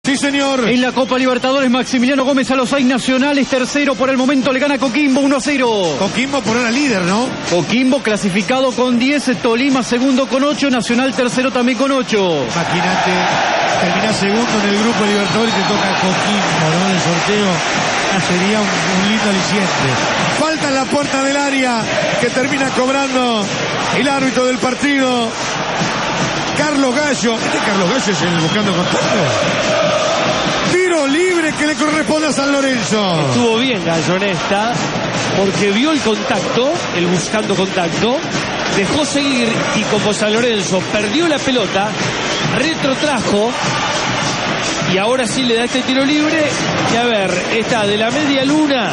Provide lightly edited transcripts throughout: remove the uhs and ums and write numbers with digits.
Sí, señor. En la Copa Libertadores, Maximiliano Gómez a los 6 nacionales, tercero por el momento, le gana Coquimbo 1-0. Coquimbo por ahora líder, ¿no? Coquimbo clasificado con 10, Tolima segundo con 8, Nacional tercero también con 8. Imagínate, terminás segundo en el grupo Libertadores y te toca Coquimbo, ¿no? En el sorteo sería un lindo aliciente. Falta en la puerta del área que termina cobrando el árbitro del partido, Carlos Gallo. Carlos Gallo es el buscando contacto. Tiro libre que le corresponde a San Lorenzo. Estuvo bien Gallo en esta, porque vio el contacto, el buscando contacto, dejó seguir y como San Lorenzo perdió la pelota, retrotrajo y ahora sí le da este tiro libre. Y a ver, está de la media luna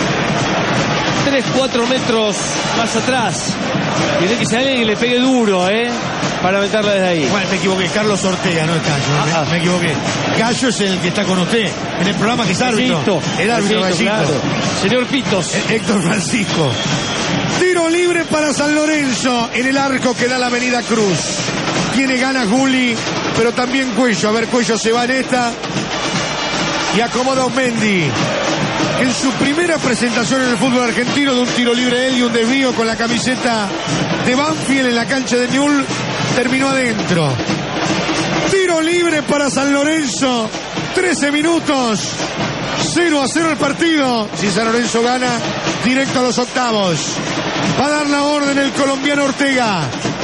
3-4 metros más atrás. Tiene que ser alguien que le pegue duro, para meterla desde ahí. Bueno, me equivoqué, Carlos Ortega, no es Gallo. Me equivoqué. Gallo es el que está con usted en el programa, que es árbitro. El árbitro Gallito. Claro. Señor Pitos. Héctor Francisco. Tiro libre para San Lorenzo en el arco que da la Avenida Cruz. Tiene ganas Gulli, pero también Cuello. A ver, Cuello se va en esta y acomoda a Osmendi. En su primera presentación en el fútbol argentino, de un tiro libre él y un desvío con la camiseta de Banfield en la cancha de Newell's, terminó adentro. Tiro libre para San Lorenzo, 13 minutos, 0-0 el partido. Si San Lorenzo gana, directo a los octavos. Va a dar la orden el colombiano Ortega.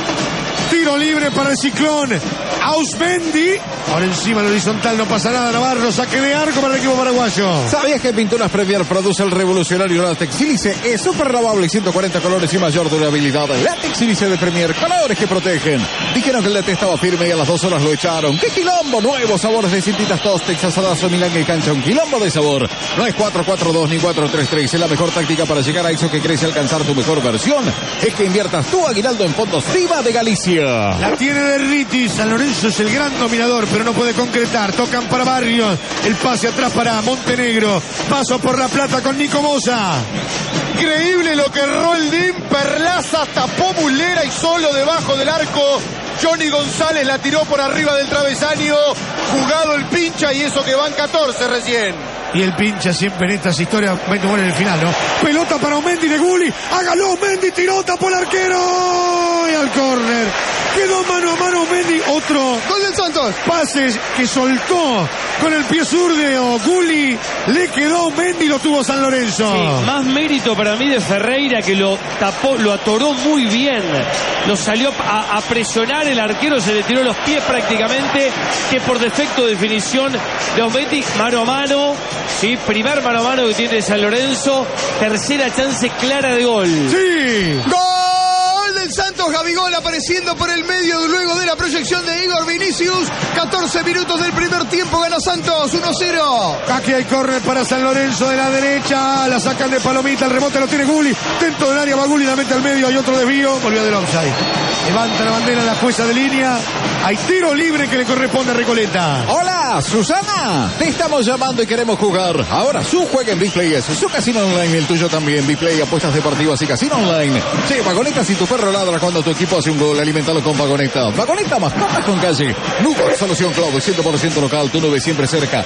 Tiro libre para el Ciclón, Ausmendi. Ahora encima en horizontal, no pasa nada, Navarro, saque de arco para el equipo paraguayo. ¿Sabías que Pinturas Premier produce el revolucionario látex sílice? Es súper lavable, 140 colores y mayor durabilidad. Látex sílice de Premier, colores que protegen. Dijeron que el DT estaba firme y a las 2 horas lo echaron. ¡Qué quilombo! Nuevos sabores de cintitas Tostex, asadazo, milanga y cancha. Un quilombo de sabor. No es 4-4-2 ni 4-3-3. Es la mejor táctica para llegar a eso que crees y alcanzar tu mejor versión. Es que inviertas tu aguinaldo en fondos FIBA de Galicia. La tiene Derriti. San Lorenzo es el gran dominador, pero no puede concretar. Tocan para Barrios. El pase atrás para Montenegro. Paso por La Plata con Nico Moza. Increíble lo que Roldín, Perlaza tapó Muslera y solo debajo del arco Johnny González la tiró por arriba del travesaño. Jugado el pincha y eso que van 14 recién. Y el pincha siempre en estas historias, bueno, en el final, ¿no? Pelota para Osmendi de Gulli. Hágalo, Osmendi, tiró, tapó el arquero. Y al córner. Quedó mano a mano Osmendi. Otro gol del Santos. Pases que soltó con el pie zurdo Gulli. Le quedó Osmendi y lo tuvo San Lorenzo. Sí, más mérito para mí de Ferreira, que lo tapó, lo atoró muy bien. Lo salió a presionar el arquero, se le tiró los pies prácticamente, que por defecto de definición de Osmendi, mano a mano. Sí, primer mano a mano que tiene San Lorenzo. Tercera chance clara de gol. Sí. Gol del Santos. Gabigol apareciendo por el medio luego de la proyección de Igor Vinicius. 14 minutos del primer tiempo. Gana Santos 1-0. Aquí hay córner para San Lorenzo de la derecha. La sacan de palomita. El rebote lo tiene Gulli. Dentro del área va Gulli, la mete al medio. Hay otro desvío. Volvió del offside. Levanta la bandera la jueza de línea. Hay tiro libre que le corresponde a Recoleta. Hola, Susana. Te estamos llamando y queremos jugar. Ahora su juega en Biplay es su casino online, el tuyo también. Biplay, apuestas deportivas y casino online. Sí, Vagoneta, si tu perro ladra cuando tu equipo hace un gol, alimentalo con Vagoneta. Vagoneta, mascotas con calle. Nubax, solución cloud, 100% local, tu nube siempre cerca.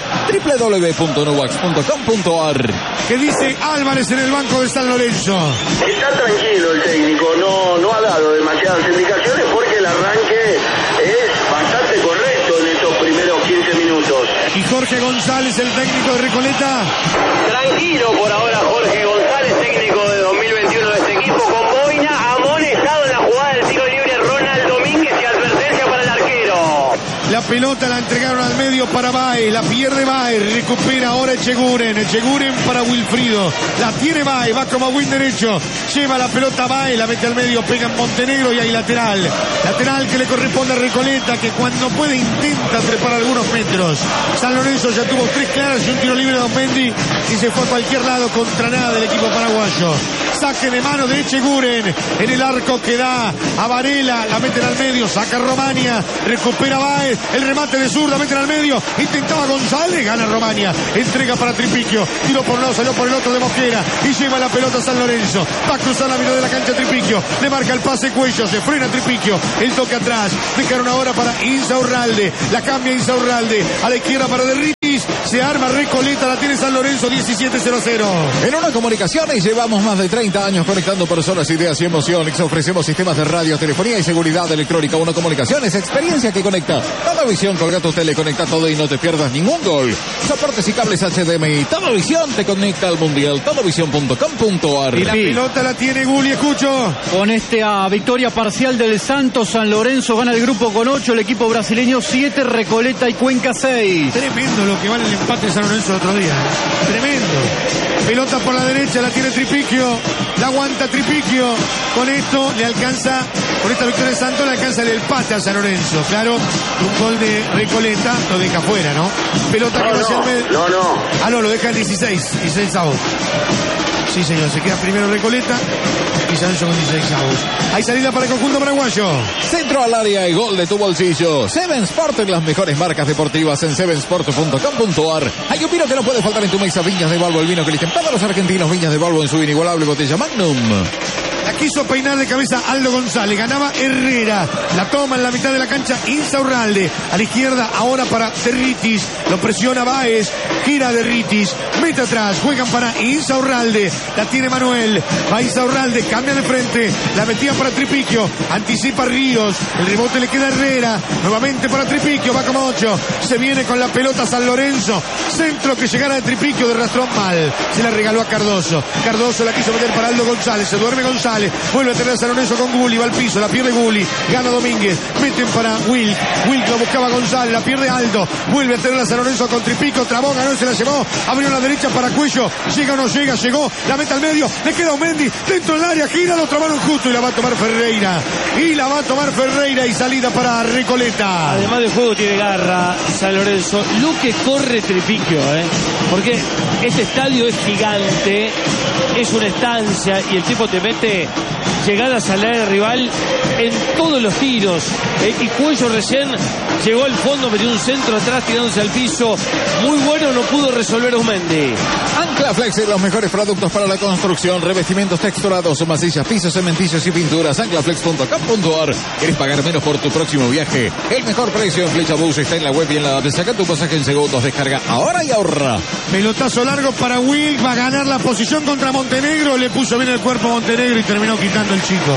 www.nubax.com.ar. ¿Qué dice Álvarez en el banco de San Lorenzo? Está tranquilo el técnico, no ha dado demasiadas indicaciones porque el arranque es bastante correcto en estos primeros 15 minutos. Y Jorge González, el técnico de Recoleta. Tranquilo por ahora Jorge González, técnico de 2021 de este equipo, con boina, amonestado en la jugada del tiro libre Ronald Domínguez y advertencia para el arquero. La pelota la entregaron al medio para Baez, la pierde Baez, recupera ahora Echeguren para Wilfrido, la tiene Baez, va como win derecho, lleva la pelota Baez, la mete al medio, pega en Montenegro y hay lateral que le corresponde a Recoleta, que cuando puede intenta trepar algunos metros. San Lorenzo ya tuvo 3 claras y un tiro libre de Osmendi y se fue a cualquier lado contra nada del equipo paraguayo. Saque de mano de Echeguren en el arco que da a Varela, la meten al medio, saca Romania, recupera Baez, el remate de zurda, meten al medio, intentaba González, gana Romania, entrega para Tripiquio, tiro por un lado, salió por el otro de Mosquera y lleva la pelota a San Lorenzo, va a cruzar la mitad de la cancha Tripiquio, le marca el pase Cuello, se frena Tripiquio, el toque atrás, dejaron ahora para Insaurralde, la cambia Insaurralde, a la izquierda para Derriti. Se arma Recoleta, la tiene San Lorenzo, 17-0-0. En Una Comunicaciones llevamos más de 30 años conectando personas, ideas y emociones. Ofrecemos sistemas de radio, telefonía y seguridad electrónica. Una Comunicaciones, experiencia que conecta. Televisión, Colgato Tele, conecta todo y no te pierdas ningún gol. Soportes y cables HDMI. Televisión te conecta al Mundial. Televisión.com.ar. Y la pelota la tiene Gulli, escucho. Con esta victoria parcial del Santos, San Lorenzo gana el grupo con 8, el equipo brasileño 7, Recoleta y Cuenca 6. Tremendo lo que vale el empate de San Lorenzo el otro día. Tremendo. Pelota por la derecha, la tiene Tripiquio. La aguanta Tripiquio. Con esto le alcanza, con esta victoria de Santos le alcanza el empate a San Lorenzo. Claro, un gol de Recoleta lo deja fuera, ¿no? Pelota que va hacia el medio. No. Ah, no, lo deja el 16 out. Sí, señor, se queda primero Recoleta y San Lorenzo con 16 outs. Hay salida para el conjunto paraguayo. Centro al área y gol de tu bolsillo. Seven Sport, en las mejores marcas deportivas en sevensport.com.ar. Hay un vino que no puede faltar en tu mesa. Viñas de Balbo, el vino que eligen todos los argentinos. Viñas de Balbo en su inigualable botella Magnum. La quiso peinar de cabeza Aldo González. Ganaba Herrera. La toma en la mitad de la cancha Insaurralde. A la izquierda ahora para Derritis. Lo presiona Báez. Gira Derritis. Mete atrás. Juegan para Insaurralde. La tiene Manuel. Va Insaurralde. Cambia de frente. La metía para Tripiquio. Anticipa Ríos. El rebote le queda a Herrera. Nuevamente para Tripiquio. Va como 8. Se viene con la pelota San Lorenzo. Centro que llegara de Tripiquio de rastrón mal. Se la regaló a Cardoso. Cardoso la quiso meter para Aldo González. Se duerme González. Vuelve a tener a San Lorenzo con Gulli. Va al piso. La pierde Gulli. Gana Domínguez. Meten para Wilk. Wilk lo buscaba González. La pierde Aldo. Vuelve a tener a San Lorenzo con Tripiquio. Trabó. Ganó. Se la llevó. Abrió a la derecha para Cuello. Llega o no llega. Llegó. La mete al medio. Le queda un Mendy. Dentro del área. Gira. Lo trabaron justo. Y la va a tomar Ferreira. Y salida para Recoleta. Además de juego tiene garra San Lorenzo. Lo que corre Tripiquio, porque este estadio es gigante, es una estancia y el tipo te mete llegadas al área rival en todos los tiros. Y Cuello recién llegó al fondo, metió un centro atrás tirándose al piso. Muy bueno, no pudo resolver Osmendi. Ancla Flex, los mejores productos para la construcción, revestimientos texturados, masillas, pisos, cementillos y pinturas. Anclaflex.com.ar. ¿Quieres pagar menos por tu próximo viaje? El mejor precio en Flecha Bus está en la web y en la app. Saca tu pasaje en segundos, descarga ahora y ahorra. Pelotazo largo para Will, va a ganar la posición contra Montenegro. Le puso bien el cuerpo a Montenegro y terminó quitando el chico.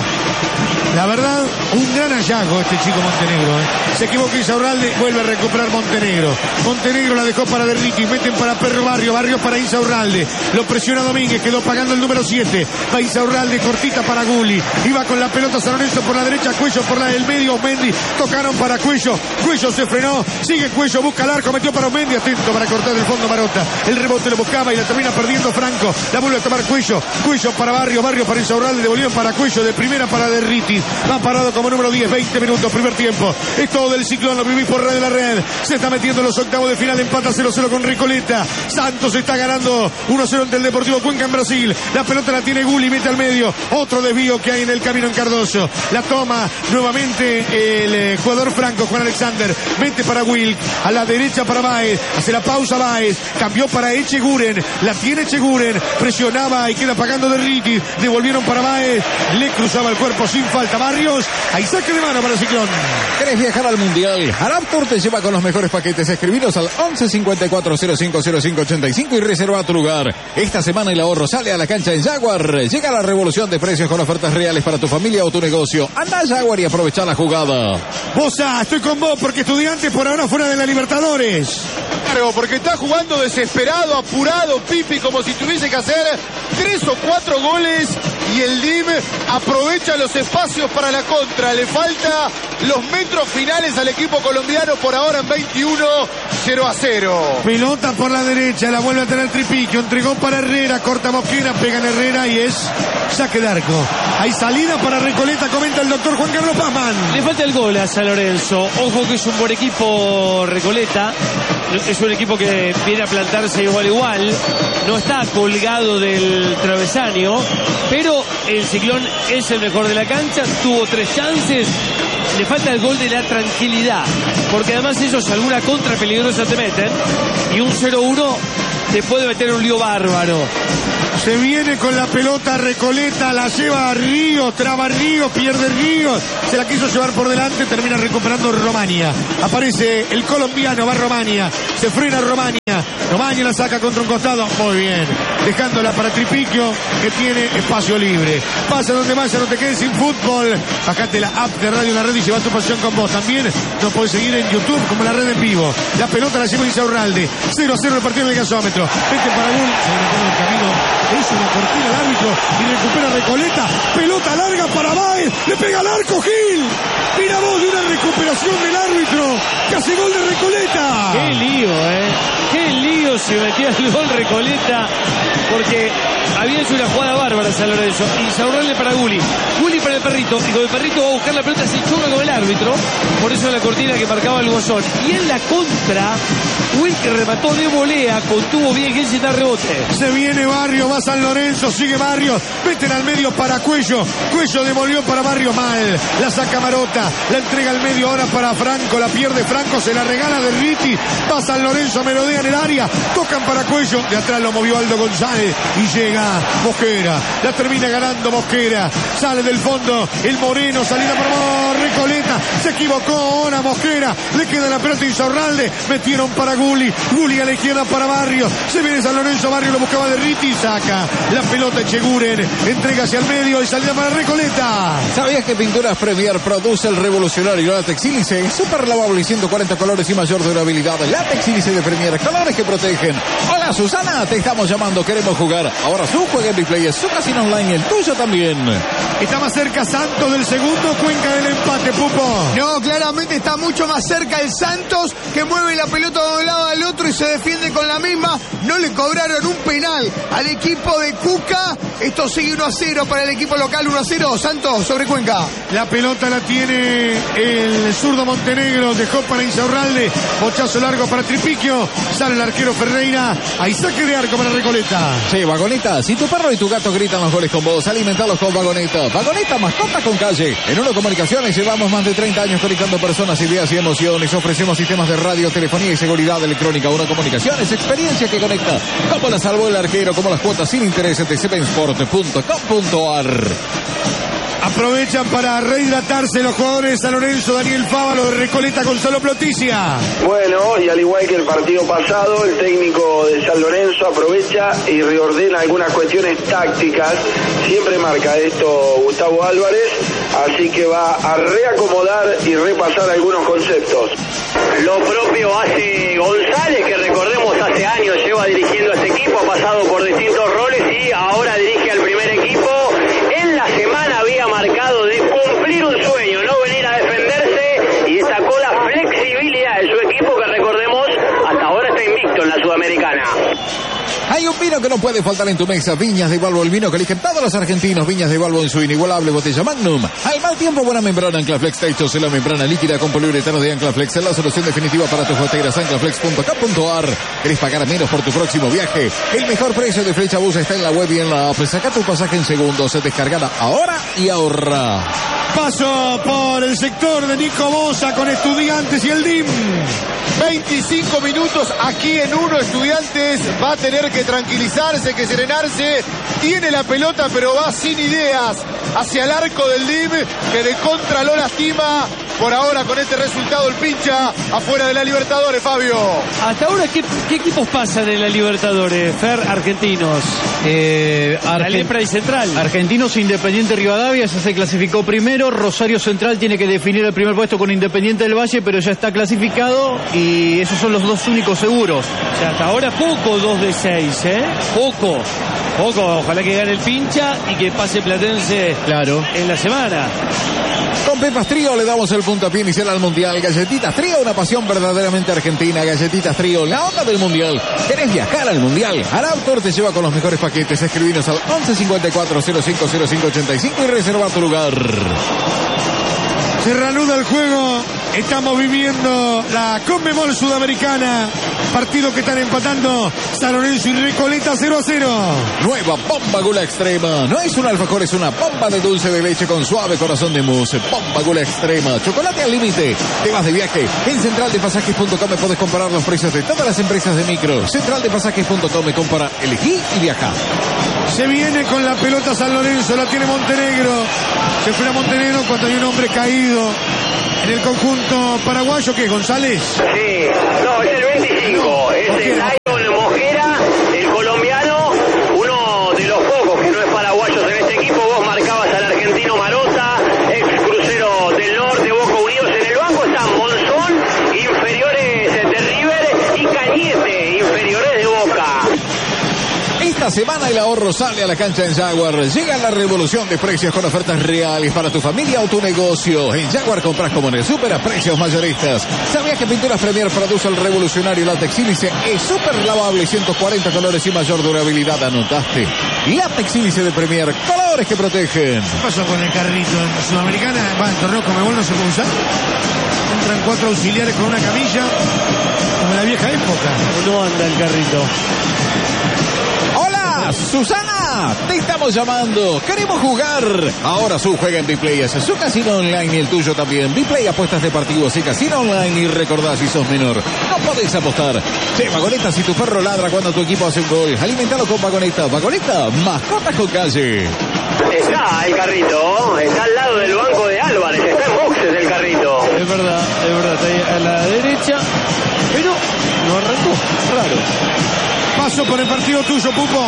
La verdad, un gran hallazgo este chico Montenegro. Se equivocó Insaurralde, vuelve a recuperar Montenegro. Montenegro la dejó para Derritis, meten para Perro Barrio, Barrio para Insaurralde. Lo presiona Domínguez, quedó pagando el número 7. Va Insaurralde, cortita para Gulli. Iba con la pelota San Lorenzo por la derecha, Cuello por la del medio, Mendy. Tocaron para Cuello, Cuello se frenó, sigue Cuello, busca el arco, metió para Mendy, atento para cortar del fondo Marota. El rebote lo buscaba y la termina perdiendo Franco. La vuelve a tomar Cuello, Cuello para Barrio, Barrio para Insaurralde, devolvieron para Cuello, de primera para Derritis. Va parado como número 10, 20 minutos, primer tiempo. Es todo del Ciclón, lo vivís por Radio La Red. Se está metiendo en los octavos de final, empata 0-0 con Recoleta. Santos está ganando 1-0 ante el Deportivo Cuenca en Brasil. La pelota la tiene Gulli, mete al medio. Otro desvío que hay en el camino en Cardoso. La toma nuevamente el jugador Franco, Juan Alexander. Mete para Wilk, a la derecha para Báez. Hace la pausa Báez. Cambió para Echeguren. La tiene Echeguren. Presionaba y queda pagando Derritis. Devolvieron para Báez. Le cruzaba el cuerpo sin falta. Barrios. Ahí saque de mano para el Ciclón. ¿Querés viajar al Mundial? Arab Tour te lleva con los mejores paquetes. Escribinos al 11 54 05 05 85 y reserva tu lugar. Esta semana el ahorro sale a la cancha en Jaguar. Llega la revolución de precios con ofertas reales para tu familia o tu negocio. Anda a Jaguar y aprovecha la jugada. Bosa, estoy con vos porque Estudiantes por ahora fuera de la Libertadores. Claro, porque está jugando desesperado, apurado, Pipi, como si tuviese que hacer 3 o 4 goles y el DIM aprovecha los espacios para la contra. Le falta los metros finales al equipo colombiano, por ahora en 21, 0-0. Pelota por la derecha, la vuelve a tener Tripiquio, entregó para Herrera, corta Mosquera, pega en Herrera y es saque de arco. Hay salida para Recoleta, comenta el doctor Juan Carlos Pazman. Le falta el gol a San Lorenzo. Ojo que es un buen equipo Recoleta. Es un equipo que viene a plantarse igual a igual. No está colgado del travesaño, pero el Ciclón es el mejor de la cancha. Tuvo 3 chances. Le falta el gol de la tranquilidad, porque además ellos alguna contra peligrosa te meten y un 0-1 te puede meter un lío bárbaro. Se viene con la pelota Recoleta, la lleva a Ríos, traba Ríos, pierde Ríos, se la quiso llevar por delante, termina recuperando Romania. Aparece el colombiano, va Romania, se frena Romania, Romania la saca contra un costado, muy bien, dejándola para Tripiquio, que tiene espacio libre. Pasa donde vaya, no te quedes sin fútbol. Bajate la app de Radio La Red y lleva tu pasión con vos. También nos podés seguir en YouTube como La Red en Vivo. La pelota la lleva Insaurralde, 0-0 el partido en el gasómetro. Vete para gol, se le metió en el camino, le hizo una cortina al árbitro y recupera Recoleta. Pelota larga para Baez, le pega al arco Gil. Mira vos de una recuperación del árbitro, que hace gol de Recoleta. Qué lío, qué lío se metía el gol Recoleta, porque había hecho una jugada bárbara San Lorenzo. Insaurralde para Gulli, Gulli para el Perrito, y con el Perrito va a buscar la pelota, se choca con el árbitro, por eso la cortina que marcaba el Gozón. Y en la contra, Will, que remató de volea, contuvo bien que da rebote. Se viene Barrio, va San Lorenzo, sigue Barrio, meten al medio para Cuello, Cuello devolvió para Barrio, mal, la saca Marota, la entrega al medio ahora para Franco, la pierde Franco, se la regala de Riti, va San Lorenzo, merodea en el área, tocan para Cuello, de atrás lo movió Aldo González y llega Mosquera, la termina ganando Mosquera, sale del fondo el Moreno, salida para Recoleta, se equivocó ahora Mosquera, le queda la pelota Insaurralde, metieron para Gulli, Gulli a la izquierda para Barrio, se viene San Lorenzo, Barrio lo buscaba de Riti, saca la pelota Echeguren, entrega hacia el medio y salida para Recoleta. ¿Sabías que Pinturas Premier produce el revolucionario látex sílice? Super lavable y 140 colores y mayor durabilidad. Látex sílice de Premier, colores que protegen. Hola Susana, te estamos llamando, queremos jugar. Ahora su juega en Replay, es su casino online, el tuyo también. Está más cerca Santos del segundo, Cuenca del empate, Pupo. No, claramente está mucho más cerca el Santos, que mueve la pelota de un lado al otro y se defiende con la misma. No le cobraron un penal al equipo de Cuca. Esto sigue 1-0 para el equipo local, 1-0. Santos sobre Cuenca. La pelota la tiene el zurdo Montenegro, dejó para Insaurralde, bochazo largo para Tripiquio, sale el arquero Ferreira, ahí saque de arco para Recoleta. Sí, Vagoneta, si tu perro y tu gato gritan los goles con vos, alimentalos con Vagoneta. Vagoneta, mascota con calle. En Uno Comunicaciones llevamos más de 30 años conectando personas, ideas y emociones. Ofrecemos sistemas de radio, telefonía y seguridad electrónica. Uno Comunicaciones, experiencia que conecta. Como la salvó el arquero, como las cuotas sin intereses de sevensport.com.ar. Aprovechan para rehidratarse los jugadores de San Lorenzo, Daniel Fávaro, de Recoleta, Gonzalo Ploticia. Bueno, y al igual que el partido pasado, el técnico de San Lorenzo aprovecha y reordena algunas cuestiones tácticas. Siempre marca esto Gustavo Álvarez, así que va a reacomodar y repasar algunos conceptos. Lo propio hace González, que recordemos hace años lleva dirigiendo a este equipo, ha pasado por distintos roles y ahora dirige al primer equipo. En la semana había marcado de cumplir un sueño, no venir a defenderse, y destacó la flexibilidad de su equipo, que recordemos hasta ahora está invicto en la Sudamericana. Hay un vino que no puede faltar en tu mesa, Viñas de Balbo, el vino que eligen todos los argentinos. Viñas de Balbo en su inigualable botella Magnum. Al mal tiempo, buena membrana Anclaflex Techos, en la membrana líquida con poliuretano de Anclaflex, es la solución definitiva para tus goteras. Anclaflex.com.ar. ¿Querés pagar menos por tu próximo viaje? El mejor precio de Flecha Bus está en la web y en la app. Saca tu pasaje en segundos, descargada ahora y ahorra. Paso por el sector de Nico Bosa con Estudiantes y el DIM. 25 minutos aquí en Uno. Estudiantes va a tener que tranquilizarse, que serenarse. Tiene la pelota, pero va sin ideas hacia el arco del DIM, que de contra lo lastima. Por ahora, con este resultado, el pincha afuera de la Libertadores, Fabio. Hasta ahora, ¿qué equipos pasan en la Libertadores, Fer? Argentinos. La Lepra y Central. Argentinos, Independiente Rivadavia, ya se clasificó primero. Rosario Central tiene que definir el primer puesto con Independiente del Valle, pero ya está clasificado y esos son los dos únicos seguros. O sea, hasta ahora poco 2 de 6, ¿eh? Poco. Ojalá que gane el pincha y que pase Platense, claro, en la semana. Con Pepas Trío le damos el puntapié inicial al Mundial. Galletitas Trío, una pasión verdaderamente argentina. Galletitas Trío, la onda del Mundial. ¿Querés viajar al Mundial? Arautor te lleva con los mejores paquetes. Escribinos al 1154-050585 y reserva tu lugar. Se reanuda el juego. Estamos viviendo la Conmebol Sudamericana. Partido que están empatando San Lorenzo y Recoleta 0-0. Nueva bomba Gula Extrema. No es un alfajor, es una bomba de dulce de leche con suave corazón de mousse. Bomba Gula Extrema. Chocolate al límite. Te vas de viaje. En centraldepasajes.com puedes comparar los precios de todas las empresas de micro. Centraldepasajes.com, compara, elegí y viaja. Se viene con la pelota San Lorenzo, la tiene Montenegro. Se fue a Montenegro cuando hay un hombre caído en el conjunto paraguayo. ¿Qué, González? Sí, no, es el 25, es el Iron Mosquera, el colombiano, uno de los pocos que no es paraguayo en este equipo. Vos marcabas al argentino Marota, ex Crucero del Norte, Boca Unidos. En el banco están Monzón, inferiores de River, y Cañete, inferiores de Boca. Esta semana el ahorro sale a la cancha en Jaguar. Llega la revolución de precios con ofertas reales para tu familia o tu negocio. En Jaguar compras como en el súper a precios mayoristas. ¿Sabías que Pinturas Premier produce el revolucionario látex sílice? Es súper lavable, 140 colores y mayor durabilidad. ¿Anotaste? Látex sílice de Premier, colores que protegen. ¿Qué pasó con el carrito en Sudamericana? Va, en torneo Conmebol no se puede usar. Entran 4 auxiliares con una camilla, como en la vieja época. No anda el carrito. Susana, te estamos llamando. Queremos jugar. Ahora su juega en Biplay. Es su casino online y el tuyo también. Biplay, apuestas deportivos y casino online. Y recordá, si sos menor, no podés apostar. Che, Vagoneta, si tu perro ladra cuando tu equipo hace un gol, alimentalo con Vagoneta. Vagoneta, mascotas con calle. Está el carrito, está al lado del banco de Álvarez, está en boxes el carrito. Es verdad, está ahí a la derecha, pero no arrancó. Raro. Paso por el partido tuyo, Pupo.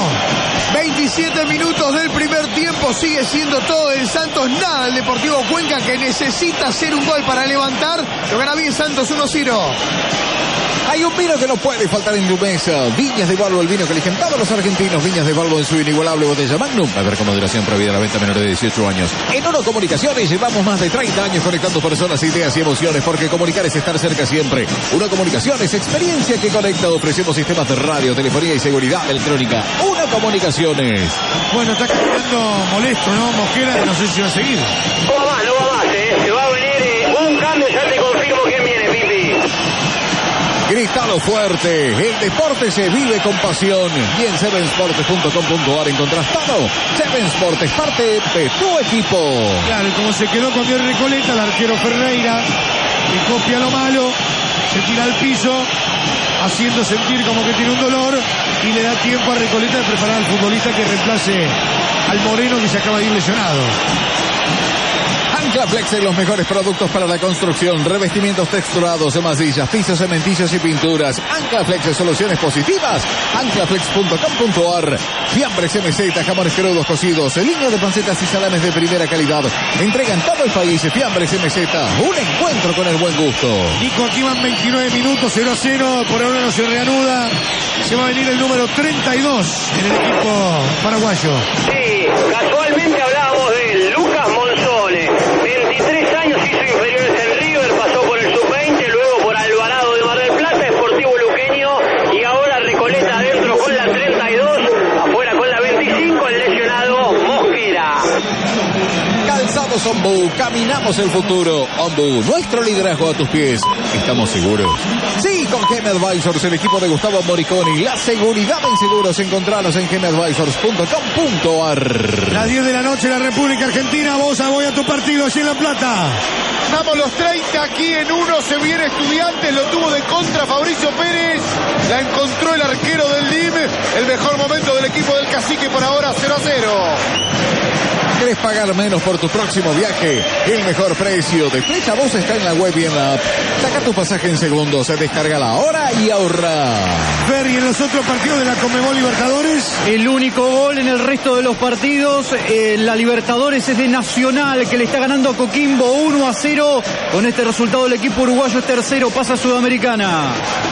27 minutos del primer tiempo, sigue siendo todo del Santos, nada el Deportivo Cuenca, que necesita hacer un gol para levantar. Lo gana bien Santos 1-0. Hay un vino que no puede faltar en tu mesa. Viñas de Balbo, el vino que eligen todos los argentinos. Viñas de Balbo en su inigualable botella Magnum. A ver con moderación, prohibida la venta a menores de 18 años. En Uno Comunicaciones llevamos más de 30 años conectando personas, ideas y emociones, porque comunicar es estar cerca siempre. Uno Comunicaciones, experiencia que conecta. Ofrecemos sistemas de radio, telefonía y seguridad electrónica. Uno Comunicaciones. Bueno, está caminando molesto, ¿no? Mosquera, no sé si va a seguir. No va más, se va a venir un cambio, ya te confirmo quién viene, Pipi. Gritalo fuerte, el deporte se vive con pasión. Y en sevensportes.com.ar encontrás todo. Seven Sport es parte de tu equipo. Claro, y como se quedó con Diego Recoleta, el arquero Ferreira le copia lo malo, se tira al piso, haciendo sentir como que tiene un dolor, y le da tiempo a Recoleta de preparar al futbolista que reemplace al Moreno, que se acaba de ir lesionado. Anclaflex es los mejores productos para la construcción, revestimientos texturados, masillas, pisos, cementillos y pinturas. Anclaflex, soluciones positivas. Anclaflex.com.ar. Fiambres MZ, jamones crudos cocidos, línea de pancetas y salames de primera calidad. Entregan todo el país. Fiambres MZ, un encuentro con el buen gusto. Nico, aquí van 29 minutos, 0-0, por ahora no se reanuda. Se va a venir el número 32 en el equipo paraguayo. Sí, casualmente hablábamos de él, Lucas Monzone. 23 años, hizo inferiores en River, pasó por el Sub-20, luego por Alvarado de Mar del Plata, Sportivo Luqueño, y ahora Recoleta adentro con la 32, afuera con la 25, el lesionado Mosquera. Calzados Ombu, caminamos el futuro. Ombu, nuestro liderazgo a tus pies. Estamos seguros. Sí, con GM Advisors, el equipo de Gustavo Moriconi. La seguridad en seguros. Encontranos en gmadvisors.com.ar. Las 10 de la noche en la República Argentina. Voy a tu partido allí en La Plata. Damos los 30 aquí en Uno. Se viene Estudiantes. Lo tuvo de contra Fabricio Pérez. La encontró el arquero del DIM. El mejor momento del equipo del Cacique por ahora, 0-0. ¿Querés pagar menos por tu próximo viaje? El mejor precio de Flecha Voz está en la web y en la app. Saca tu pasaje en segundos, descárgala ahora y ahorra. Ferry, en los otros partidos de la Conmebol Libertadores. El único gol en el resto de los partidos, la Libertadores, es de Nacional, que le está ganando a Coquimbo 1-0. Con este resultado el equipo uruguayo es tercero, pasa a Sudamericana.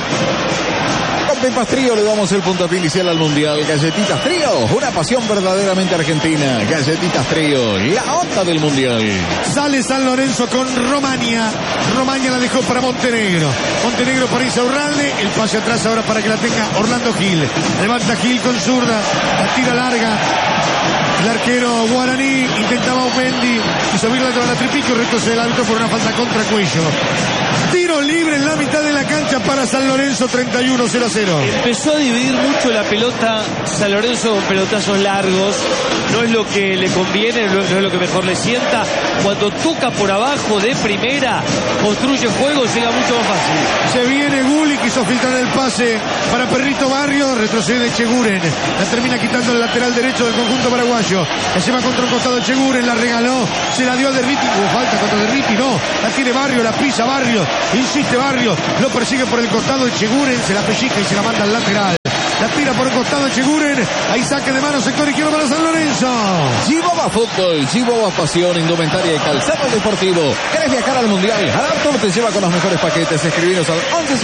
Con Pepas Trío le damos el puntapié inicial al Mundial. Galletitas Trío, una pasión verdaderamente argentina. Galletitas Trío, la onda del Mundial. Sale San Lorenzo con Romagna. Romagna la dejó para Montenegro. Montenegro para Insaurralde. El pase atrás ahora para que la tenga Orlando Gil. Levanta Gil con zurda. La tira larga. El arquero guaraní intentaba un Mendy y subirla toda la Tripiquio, retrocede el árbitro por una falta contra Cuello. Tiro libre en la mitad de la cancha para San Lorenzo, 31-0-0. Empezó a dividir mucho la pelota San Lorenzo con pelotazos largos. No es lo que le conviene, no es lo que mejor le sienta. Cuando toca por abajo de primera, construye juego, llega mucho más fácil. Se viene Gulli, quiso filtrar el pase para Perrito Barrio, retrocede Cheguren. La termina quitando el lateral derecho del conjunto paraguayo. La lleva contra un costado Cheguren, la regaló, se la dio a Derriti. Falta contra Derriti, no. La tiene Barrio, la pisa Barrio. Insiste Barrio, lo persigue por el costado de Cheguren, se la pellizca y se la manda al lateral. La tira por el costado de Cheguren. Ahí saque de mano, sector izquierdo para San Lorenzo. Chihuahua Fútbol, Chihuahua Pasión, indumentaria y calzado deportivo. ¿Querés viajar al Mundial? Artur te lleva con los mejores paquetes. Escribinos al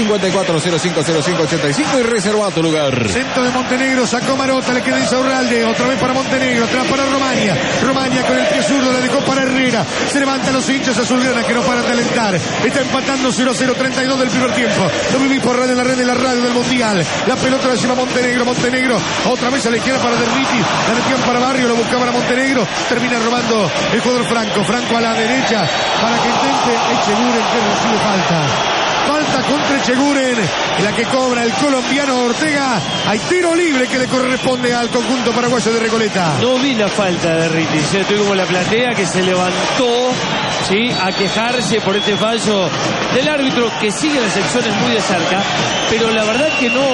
1154-050585 y reserva tu lugar. Centro de Montenegro, sacó Marota, le queda Insaurralde. Otra vez para Montenegro, atrás para Romania. Romania con el pie zurdo, la dejó para Herrera. Se levantan los hinchas azulgranas que no paran de alentar. Está empatando 0-0, 32 del primer tiempo. Lo viví por radio en la red de la radio del Mundial. La pelota la lleva Montenegro, otra vez a la izquierda para Derriti, la metían para Barrio, lo buscaba a Montenegro, termina robando el jugador Franco a la derecha para que intente Echeguren, que recibe falta contra Echeguren, la que cobra el colombiano Ortega. Hay tiro libre que le corresponde al conjunto paraguayo de Recoleta. No vi la falta de Derriti, estoy como la platea que se levantó, ¿sí?, a quejarse por este fallo del árbitro que sigue las secciones muy de cerca, pero la verdad que no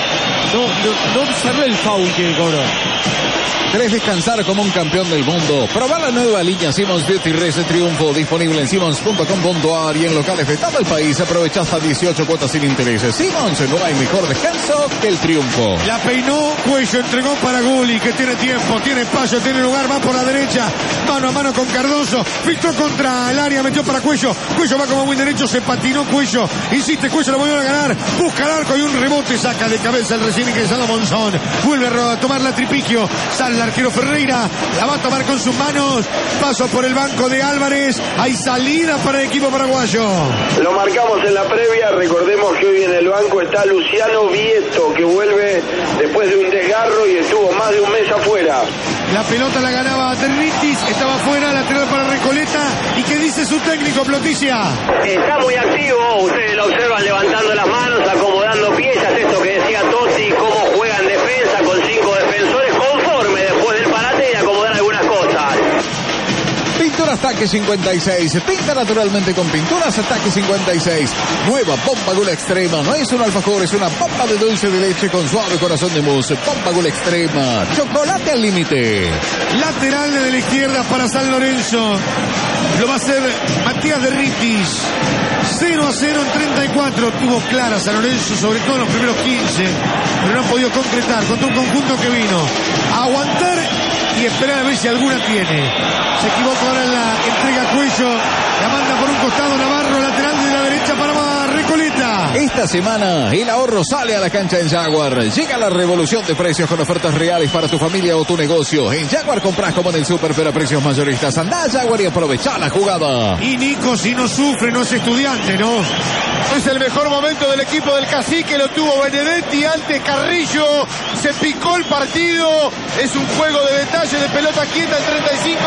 observé el foul que cobró. ¿Querés descansar como un campeón del mundo? Probar la nueva línea Simmons Beauty Rest Triunfo, disponible en simmons.com.ar y en locales de todo el país. Aprovecha hasta 18 cuotas sin intereses. Simmons, no hay mejor descanso que el triunfo. La peinó, Cuello entregó para Gulli, que tiene tiempo, tiene espacio, tiene lugar, va por la derecha, mano a mano con Cardoso, filtró contra el área, metió para Cuello va como buen derecho, se patinó Cuello, insiste Cuello, lo volvió a ganar, busca el arco y un rebote, saca de cabeza el recién ingresado Monzón, vuelve a tomar la Tripiquio, sale el arquero Ferreira, la va a tomar con sus manos, paso por el banco de Álvarez, hay salida para el equipo paraguayo. Lo marcamos en la previa, recordemos que hoy en el banco está Luciano Vieto, que vuelve después de un desgarro y estuvo más de un mes afuera. La pelota la ganaba Derritis, estaba fuera, lateral para Recoleta. ¿Y qué dice su técnico, Ploticia? Está muy activo, ustedes lo observan levantando las manos, acomodando piezas, esto que decía Totti, cómo juega en defensa con 5 defensores, conforme después del parate y acomodar algunas cosas. Pinturas Taque 56. Pinta naturalmente con Pinturas Taque 56. Nueva bomba Gula Extrema. No es un alfajor, es una bomba de dulce de leche con suave corazón de mousse. Bomba Gula Extrema. Chocolate al límite. Lateral de la izquierda para San Lorenzo. Lo va a hacer Matías Derritis. 0-0 en 34. Tuvo clara San Lorenzo, sobre todo en los primeros 15. Pero no ha podido concretar contra un conjunto que vino a aguantar y esperar a ver si alguna tiene. Se equivocó ahora en la entrega Cuello. La manda por un costado Navarro, lateral de la derecha para Recoleta. Esta semana el ahorro sale a la cancha en Jaguar. Llega la revolución de precios con ofertas reales para tu familia o tu negocio. En Jaguar compras como en el súper, pero a precios mayoristas. Andá a Jaguar y aprovecha la jugada. Y Nico, si no sufre, no es estudiante, ¿no? Es el mejor momento del equipo del Cacique, lo tuvo Benedetti ante Carrillo, se picó el partido, es un juego de detalle de pelota quieta en 35-0-0.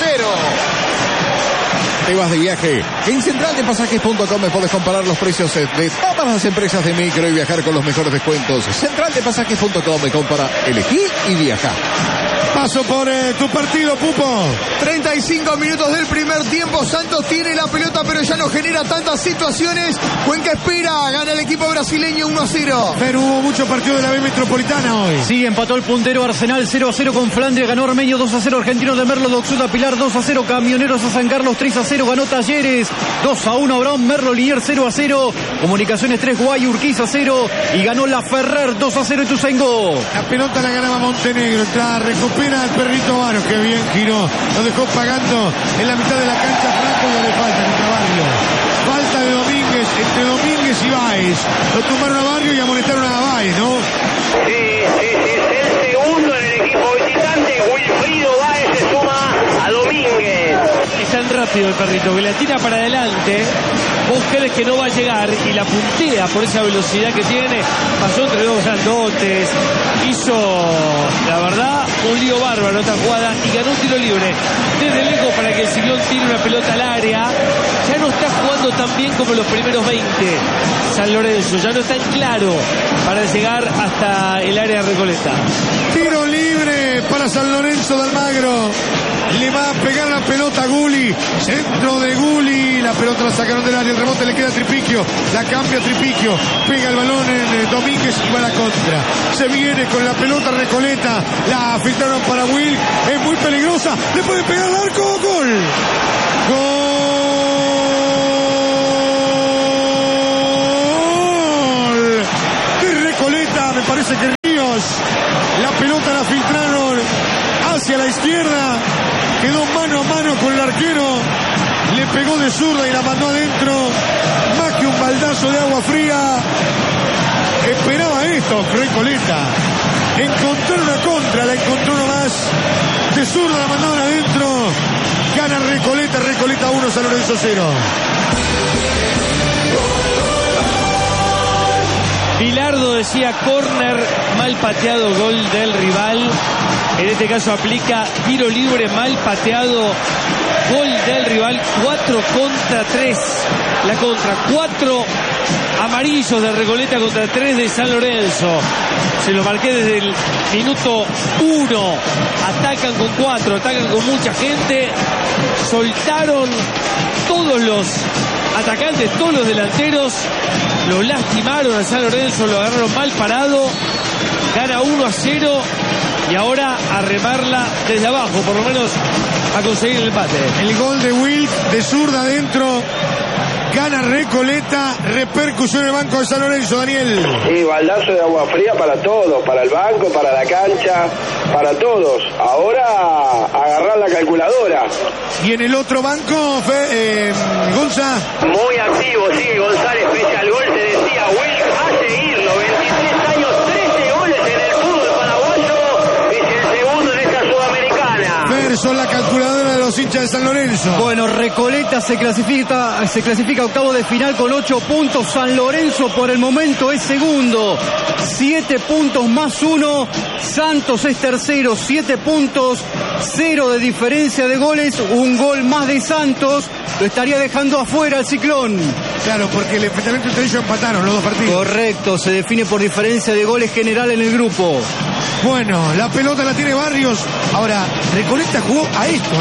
Te vas de viaje. En centraldepasajes.com puedes comparar los precios de todas las empresas de micro y viajar con los mejores descuentos. Centraldepasajes.com, compara, elegí y viaja. Paso por tu partido, Pupo. 35 minutos del primer tiempo. Santos tiene la pelota, pero ya no genera tantas situaciones. Cuenca espera, gana el equipo brasileño 1-0. Pero hubo muchos partidos de la B Metropolitana hoy. Sí, empató el puntero Arsenal 0-0 con Flandria, ganó Armenio 2-0, Argentino de Merlo, Doxuda Pilar 2-0, Camioneros a San Carlos 3-0, ganó Talleres 2-1, Abraham Merlo Linier 0-0, Comunicaciones 3, Guay Urquiza 0 y ganó la Ferrer 2-0 Ituzaingó. La pelota la ganaba Montenegro, recupera el Perrito Varo, que bien giró, lo dejó pagando en la mitad de la cancha Franco y le falta contra Barrio. Falta de Domínguez, entre Domínguez y Báez. Lo tumbaron a Barrio y amonestaron a Báez, ¿no? Sí, es el segundo en el equipo visitante. Wilfrido Báez se suma a Domínguez. Es tan rápido el Perrito que la tira para adelante vos crees que no va a llegar y la puntea por esa velocidad que tiene, pasó entre dos grandotes, hizo, la verdad, un lío bárbaro esta jugada y ganó un tiro libre desde lejos para que el Ciclón tire una pelota al área. Ya no está jugando tan bien como los primeros 20 San Lorenzo, ya no es tan claro para llegar hasta el área de Recoleta. Tiro libre para San Lorenzo de Almagro. Le va a pegar la pelota a Gulli. Centro de Gulli. La pelota la sacaron del área. El rebote le queda a Tripiquio. La cambia Tripiquio. Pega el balón en Domínguez y va a la contra. Se viene con la pelota Recoleta. La filtraron para Will. Es muy peligrosa. Le puede pegar al arco. Gol. Gol de Recoleta. Me parece que Ríos. La pelota la filtraron hacia la izquierda. Quedó mano a mano con el arquero. Le pegó de zurda y la mandó adentro. Más que un baldazo de agua fría. Esperaba esto, Recoleta. Encontró una contra, la encontró nomás. De zurda la mandaron adentro. Gana Recoleta, Recoleta 1, San Lorenzo 0. Bilardo decía córner, mal pateado, gol del rival. En este caso aplica tiro libre, mal pateado, gol del rival. 4 contra 3. La contra, 4 amarillos de Recoleta contra 3 de San Lorenzo. Se lo marqué desde el minuto 1. Atacan con 4, atacan con mucha gente. Soltaron todos los atacantes, todos los delanteros. Lo lastimaron a San Lorenzo, lo agarraron mal parado. Gana 1-0 y ahora a remarla desde abajo, por lo menos a conseguir el empate. El gol de Will de zurda adentro. Gana Recoleta, repercusión en el banco de San Lorenzo, Daniel. Sí, baldazo de agua fría para todos, para el banco, para la cancha, para todos. Ahora agarrar la calculadora. Y en el otro banco, Gonza. Muy activo, sigue González, pese al gol, se decía, Will a seguirlo, 23 años, 13 goles en el fútbol paraguayo, es el segundo en esta sudamericana. Son la calculadora de los hinchas de San Lorenzo. Bueno, Recoleta se clasifica octavo de final con 8 puntos. San Lorenzo por el momento es segundo. 7 puntos más 1. Santos es tercero. 7 puntos. 0 de diferencia de goles. Un gol más de Santos. Lo estaría dejando afuera el Ciclón. Claro, porque el enfrentamiento entre ellos empataron los dos partidos. Correcto, se define por diferencia de goles general en el grupo. Bueno, la pelota la tiene Barrios. Ahora, Recoleta jugó a esto,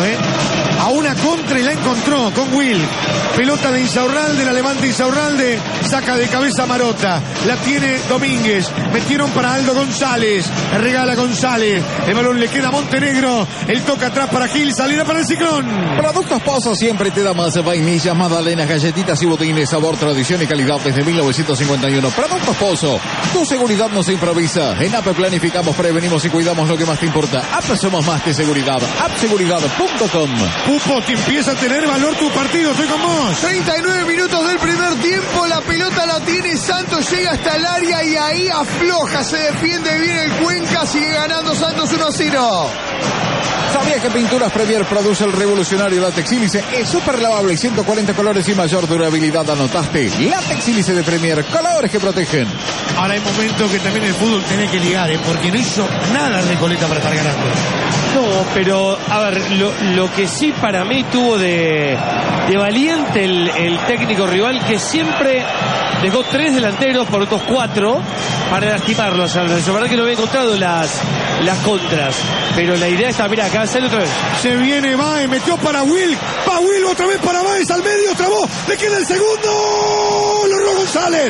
a una contra y la encontró con Will. Pelota de Insaurralde, la levanta Insaurralde, saca de cabeza Marota. La tiene Domínguez. Metieron para Aldo González. Le regala González. El balón le queda a Montenegro. El toca atrás para Gil. Salida para el Ciclón. Productos Pozo siempre te da más vainillas, magdalenas, galletitas y botines. Sabor, tradición y calidad desde 1951. Productos Pozo. Tu seguridad no se improvisa. En APE planificamos, prevenimos y cuidamos lo que más te importa. APE somos más que seguridad. appseguridad.com. Pupo, te empieza a tener valor tu partido. Estoy con vos. 39 minutos del primer tiempo, la pelota la tiene Santos, llega hasta el área y ahí afloja, se defiende bien el Cuenca, sigue ganando Santos 1-0. ¿Sabías que Pinturas Premier produce el revolucionario látex sílice? Es súper lavable, 140 colores y mayor durabilidad. Anotaste, látex sílice de Premier, colores que protegen. Ahora hay momentos que también el fútbol tiene que ligar, porque no hizo nada Recoleta para estar ganando. No, pero a ver, lo que sí para mí tuvo de valiente el técnico rival, que siempre dejó 3 delanteros por otros 4 para lastimarlos. La verdad que no había encontrado las contras, pero la idea está, mira, acá sale otra vez. Se viene Baez, metió para Will, va Will otra vez para Baez, al medio, trabó, le queda el segundo, lo erró González,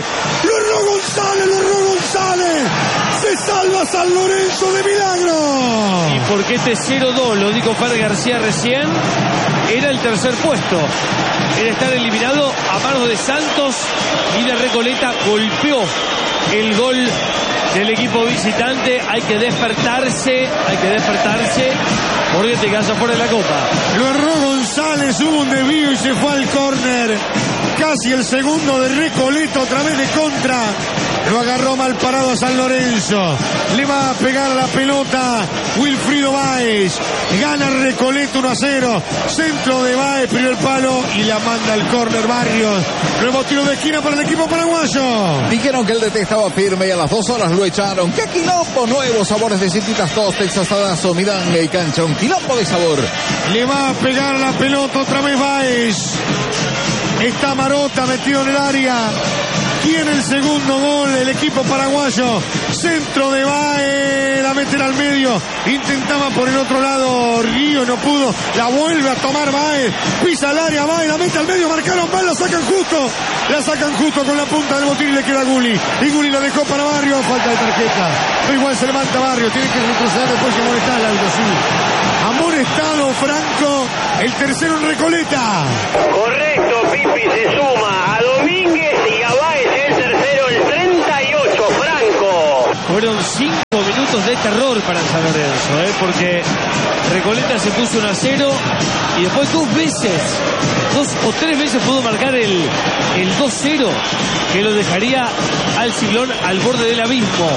se salva San Lorenzo de milagro. Y porque este 0-2, lo dijo Fer García recién, era el tercer puesto, era estar eliminado a manos de Santos, y de Recoleta golpeó el gol del equipo visitante. Hay que despertarse, porque te quedas afuera de la Copa. Lo erró González, hubo un desvío y se fue al córner. Casi el segundo de Recoleta, otra vez de contra. Lo agarró mal parado a San Lorenzo. Le va a pegar a la pelota Wilfrido Báez. Gana Recoleta 1-0. Centro de Báez, primer palo y la manda al córner Barrios. Nuevo tiro de esquina para el equipo paraguayo. Dijeron que el DT estaba firme y a las 2 horas lo echaron. ¡Qué quilombo! Nuevos sabores de Cintitas Tostex, Asadazo, Midanga y Cancha. Un quilombo de sabor. Le va a pegar la pelota otra vez Báez. Está Marota metido en el área. Tiene el segundo gol el equipo paraguayo. Centro de Báez, la meten al medio. Intentaba por el otro lado Río, no pudo. La vuelve a tomar Báez. Pisa el área Báez, la mete al medio. Marcaron mal, la sacan justo. La sacan justo con la punta del botín y le queda a Gulli. Y Gulli la dejó para Barrio. Falta de tarjeta. Pero igual se levanta Barrio. Tiene que retroceder después y amonestar al árbitro, sí. Amonestado Franco. El tercero en Recoleta. Correcto, Pipi se suma a Domínguez y a Báez el tercero, el 38, Franco. Fueron 5 minutos de terror para San Lorenzo, porque Recoleta se puso 1-0 y después 2 o 3 veces pudo marcar el 2-0 que lo dejaría al Ciclón al borde del abismo.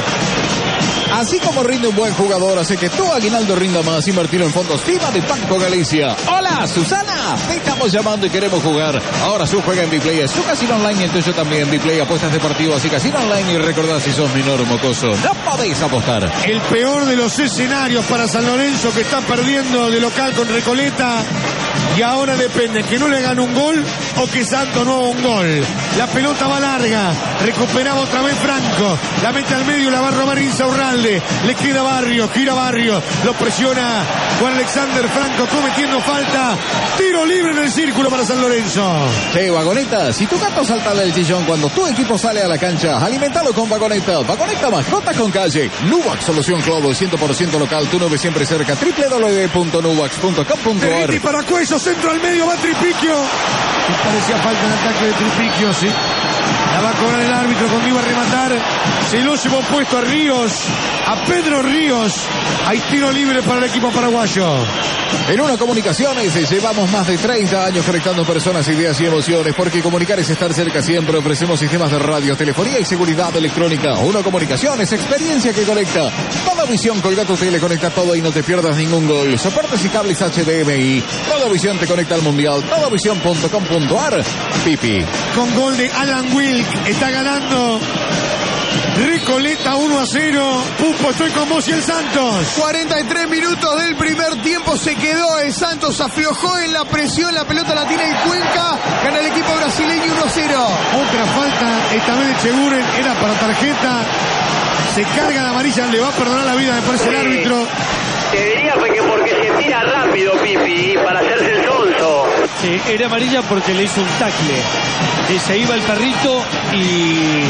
Así como rinde un buen jugador, hace que tu aguinaldo rinda más. Invertir en fondos FIBA de Banco Galicia. Hola, Susana. Te estamos llamando y queremos jugar. Ahora su juega en Biplay. Es su casino online y el tuyo también. Biplay, apuestas deportivas y casino online. Y recordad, si sos menor mocoso, no podéis apostar. El peor de los escenarios para San Lorenzo, que está perdiendo de local con Recoleta. Y ahora depende que no le hagan un gol o que Santos no haga un gol. La pelota va larga. Recuperaba otra vez Franco. La mete al medio, la va a robar Insaurralde. Le queda Barrio, gira Barrio. Lo presiona Juan Alexander Franco cometiendo falta. Tiro libre en el círculo para San Lorenzo. Che, Vagoneta, si tu gato salta del chillón cuando tu equipo sale a la cancha, alimentalo con Vagoneta. Vagoneta mascota con calle. Nuvax, solución Clodo, 100% local. Tu nube siempre cerca. www.nuvax.com.ar. Y para Cuello, centro al medio, va Tripiquio. Parecía falta en ataque de Tripiquio, sí. La va a cobrar el árbitro cuando iba a rematar. Se lo llevó puesto a Ríos, a Pedro Ríos. Hay tiro libre para el equipo paraguayo. En Una Comunicaciones llevamos más de 30 años conectando personas, ideas y emociones, porque comunicar es estar cerca siempre. Ofrecemos sistemas de radio, telefonía y seguridad electrónica. Una Comunicaciones, experiencia que conecta. Toda Visión, colga tu tele, conecta todo y no te pierdas ningún gol. Soportes y cables HDMI. Toda Visión te conecta al mundial. Todavisión.com.ar. Pipi. Con gol de Alan Wilk, está ganando Recoleta 1-0. Pupo, estoy con vos y el Santos. 43 minutos del primer tiempo se quedó. El Santos aflojó en la presión. La pelota la tiene el Cuenca. Gana el equipo brasileño 1-0. Otra falta, esta vez de Cheguren, era para tarjeta. Se carga la amarilla, le va a perdonar la vida, me parece, el árbitro. Te diría que porque se tira rápido, Pipi, para hacerse el sonso. Sí, era amarilla porque le hizo un tackle. Se iba el perrito y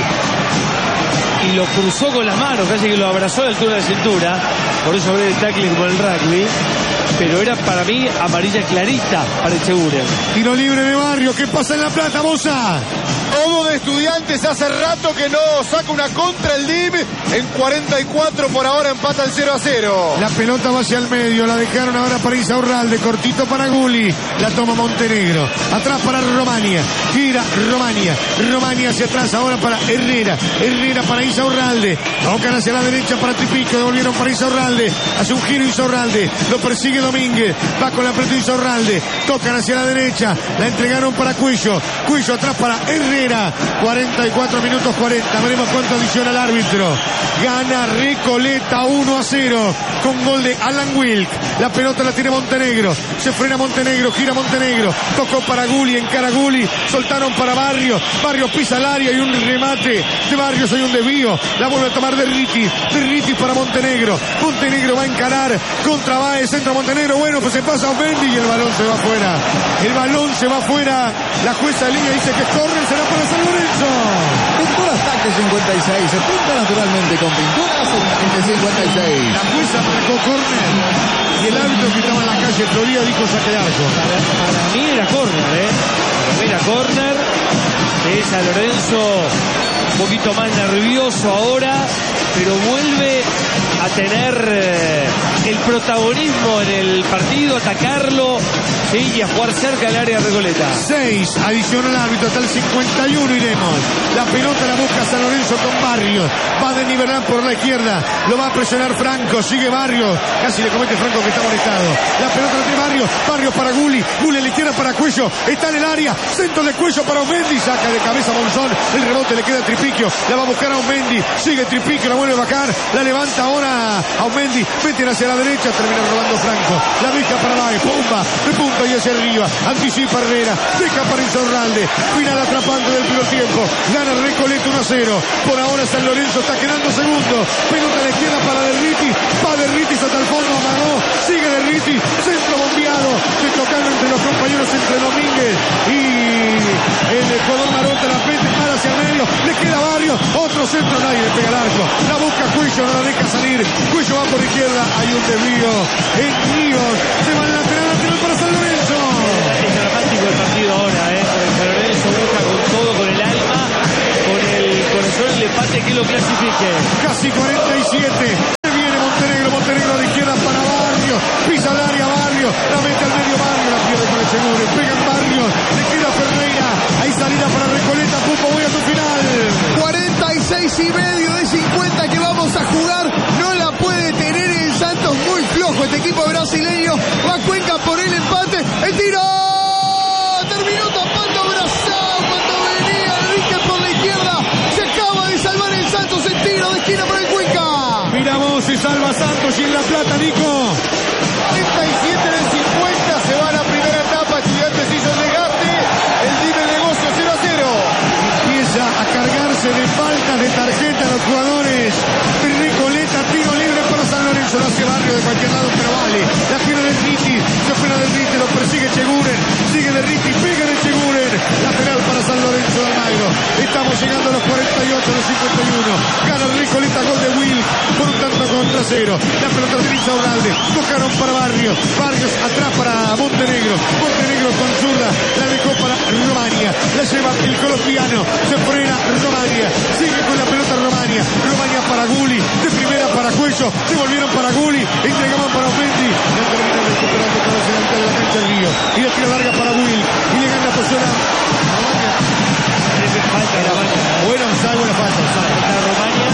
lo cruzó con las manos, casi que lo abrazó a la altura de la cintura. Por eso ve el tackle como el rugby. Pero era para mí amarilla clarita para Echeguren. Tiro libre de Barrio. ¿Qué pasa en La Plata, Moza? Todo de Estudiantes, hace rato que no saca una contra el DIV. En 44 por ahora empata el 0-0. La pelota va hacia el medio, la dejaron ahora para Insaurralde, cortito para Gulli, la toma Montenegro, atrás para Romania, gira Romania hacia atrás ahora para Herrera para Insaurralde, tocan hacia la derecha para Tripico, devolvieron para Insaurralde, hace un giro Insaurralde, lo persigue Domínguez, va con la pelota Insaurralde, tocan hacia la derecha, la entregaron para Cuello atrás para Herrera, 44 minutos 40, veremos cuánto adiciona el árbitro. Gana Recoleta 1-0 con gol de Alan Wilk. La pelota la tiene Montenegro. Se frena Montenegro, gira Montenegro. Tocó para Gulli, encara Gulli. Soltaron para Barrio. Barrio pisa el área y un remate de Barrios. Hay un desvío. La vuelve a tomar Derriti para Montenegro. Montenegro va a encarar contra Báez. Centro Montenegro. Bueno, pues se pasa a Omendi y el balón se va afuera. La jueza de línea dice que es córner. Será para San Lorenzo. Pinturas Taque 56. Se pinta naturalmente con pinturas en 56. La jueza marcó córner y el árbitro que estaba en la calle Florida dijo saque de arco. Para mí era córner, Para mí era córner. San Lorenzo un poquito más nervioso ahora, pero vuelve a tener el protagonismo en el partido, atacarlo, ¿sí? Y a jugar cerca del área Recoleta. 6, adicional árbitro, hasta el 51 iremos. La pelota la busca San Lorenzo con Barrios. Va a desnivelar por la izquierda. Lo va a presionar Franco. Sigue Barrios. Casi le comete Franco que está molestado. La pelota la tiene Barrios. Barrios para Gulli. Gulli a la izquierda para Cuello. Está en el área. Centro de Cuello para Osmendi. Saca de cabeza Monzón. El rebote le queda a Tripiquio. La va a buscar a Osmendi. Sigue Tripiquio. La vuelve a bajar. La levanta ahora a Osmendi. Meten hacia la derecha. Termina robando Franco. La deja para Baez. Pumba. De punta y hacia arriba. Anticipa Herrera. Deja para Insaurralde. Final atrapante del primer tiempo. Gana Recoleta 1-0. Por ahora San Lorenzo está quedando segundo. Pelota a la izquierda para Derriti. Va Derriti hasta el fondo. Amagó. Sigue Derriti. Centro bombeado. Se tocando entre los compañeros, entre Domínguez y el Codón Marota. La mete mal hacia el medio. Le queda Barrios. Otro centro. Nadie le pega el arco. La busca Cuello. No la deja salir. Cuello va por izquierda. Hay un desvío en Ríos. Se va el lateral para San Lorenzo. Es dramático el partido ahora, San Lorenzo busca con todo, con el alma, con el corazón, el empate que lo clasifique. Casi 47. Viene Montenegro. Montenegro de izquierda para Barrios. Pisa el área Barrios. La mete al medio Barrios. La pierde con el seguro. Pega en Barrios. Le queda Ferreira. Hay salida para Recoleta. Pumpo, voy a tu final. 46,5 de 50 que vamos a jugar. No la puede tener el Santos. Muy flojo este equipo brasileño. Va Cuenca por el empate. El tiro. Terminó tapando Brazao cuando venía Enrique por la izquierda. Se acaba de salvar el Santos. El tiro de esquina para el Cuenca. Mira vos, se salva Santos y en La Plata, Nico. 37 del 50. Se va a la primera etapa. Estudiantes hizo el desgaste. El Dime Negocio 0-0. Empieza a cargarse de faltas de tarjeta a los jugadores. Recoleta, tiro libre para San Lorenzo. Lo hace Barrio de cualquier lado, pero vale. La tiene del Riti. Se fuera del Riti. Lo persigue Cheguren. Sigue de Riti. Pega de Cheguren. Lateral para San Lorenzo de Almagro. Estamos llegando a los 48 de 51. Gana Recoleta, gol de Will. Por un tanto contra cero. La pelota de Insaurralde. Tocaron para Barrios. Barrios atrás para Montenegro. Montenegro con zurda. La dejó para Romania. La lleva el colombiano. Se frena Romania. Sigue con la pelota Romania. Romania para Gulli. De primera para Cuello. Devolvieron para Gulli. Entregaban para Osmendi. La terminan recuperando con la mitad de la cancha del Río. Y la tira larga para Will. Y le gana posición a Romania. Falta Romania. Buena falta. La Romania,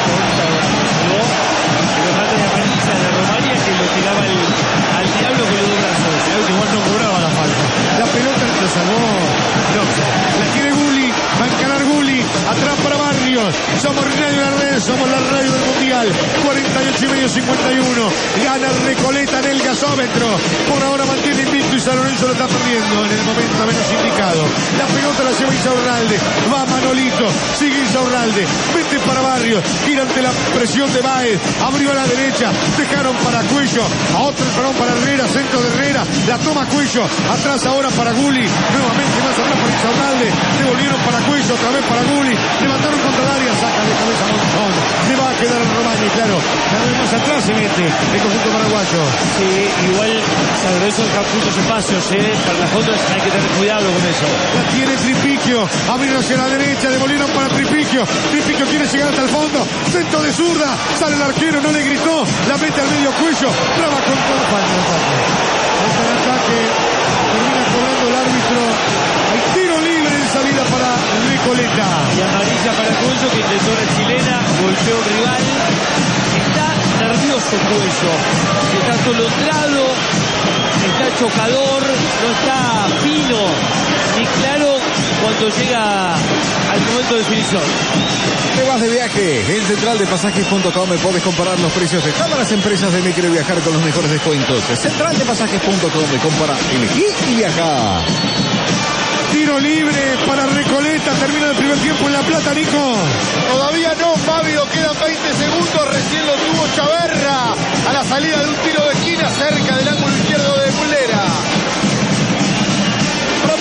pero falta de amarilla de Romania que lo tiraba al diablo con los dos brazos. Igual no cobraba la falta. La pelota lo salvó. No, la tiene Gulli. Va a encarar Gulli. Atrás para Barrios. Somos Radio La Red. Somos la radio del Mundial. 48,5, 51. Gana Recoleta en el gasómetro. Por ahora mantiene invicto y San Lorenzo lo está perdiendo en el momento menos indicado. La pelota la lleva Insaurralde. Va Manolito. Sigue Insaurralde. Vete para Barrios. Gira ante la presión de Baez. Abrió a la derecha. Dejaron para Cuello. A otro parón para Herrera. Centro de Herrera. La toma Cuello. Atrás ahora para Gulli. Nuevamente más atrás para Insaurralde. Devolvieron para Cuello. Otra vez para Gulli. Levantaron contra el área. Saca de cabeza Monzón. Le va a quedar en Romagna, claro. Cada vez más atrás se mete el conjunto paraguayo. Sí, igual San Lorenzo deja muchos espacios, para las contras hay que tener cuidado con eso. La tiene Tripiquio. Abrieron hacia la derecha. Devolvieron para Tripiquio. Tripiquio quiere llegar hasta el fondo. Centro de zurda. Sale el arquero. No le gritó. La mete al medio Cuello. Traba con todo. Falta el ataque. Termina cobrando el árbitro. Hay tiro libre en salida para Recoleta. Y amarilla para Cuello que intentó la chilena. Golpeó un rival. Está nervioso Cuello. Está atolondrado. Está chocador. No está fino ni claro cuando llega al momento de definición. Te vas de viaje. En centraldepasajes.com podés comparar los precios de todas las empresas de micro y viajar con los mejores descuentos. Centraldepasajes.com. Compara, elegí y viaja. Tiro libre para Recoleta. Termina el primer tiempo en La Plata, Nico. Todavía no, Fabio. Quedan 20 segundos. Recién lo tuvo Chaverra. A la salida de un tiro de esquina cerca del ángulo izquierdo de Muslera. Productos